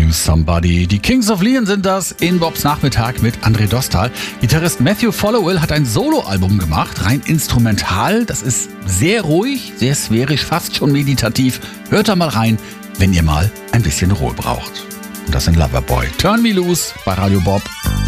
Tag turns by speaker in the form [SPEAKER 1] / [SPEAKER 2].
[SPEAKER 1] Loving Somebody. Die Kings of Leon sind das in Bobs Nachmittag mit André Dostal. Gitarrist Matthew Followill hat ein Soloalbum gemacht, rein instrumental. Das ist sehr ruhig, sehr sphärisch, fast schon meditativ. Hört da mal rein, wenn ihr mal ein bisschen Ruhe braucht. Und das sind Loverboy. Turn Me Loose bei Radio Bob.